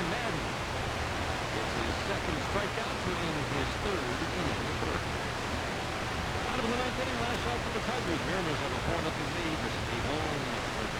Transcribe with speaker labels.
Speaker 1: by Madden. It's his second strikeout to end his third inning of work. Out of the ninth inning, last shot for the Tigers. Mariners have a 4-0 lead. This is the home